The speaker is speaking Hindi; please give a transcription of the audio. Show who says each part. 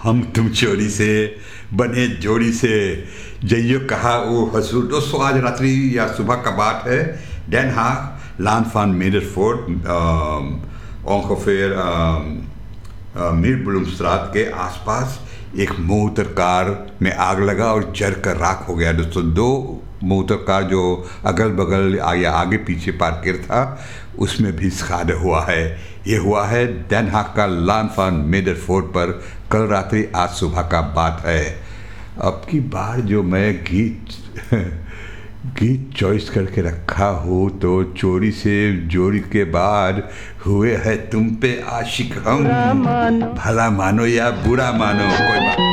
Speaker 1: हम तुम चोरी से बने जोड़ी से जइयो कहा वो हसूर। दोस्तों आज रात्रि या सुबह का बात है। Den Haag, land van Middelvoort, ongeveer मीरब्लूमstraat के आसपास एक मोटर कार में आग लगा और जल कर राख हो गया। दोस्तों दो मोटर कार जो अगल बगल या आगे पीछे पार्किंग था उसमें भी स्खाद हुआ है। ये हुआ है Den Haag का लान फान मीडरफोर्ट पर कल रात्रि आज सुबह का बात है। अब की बार जो मैं गीत चॉइस करके रखा हूँ तो चोरी से जोड़ी के बाद हुए है तुम पे आशिक हम। भला मानो या बुरा मानो कोई बात